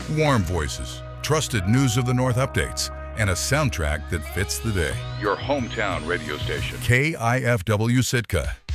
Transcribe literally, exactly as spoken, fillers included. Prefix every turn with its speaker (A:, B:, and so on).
A: warm voices, trusted news of the North updates, and a soundtrack that fits the day. Your hometown radio station. K I F W Sitka.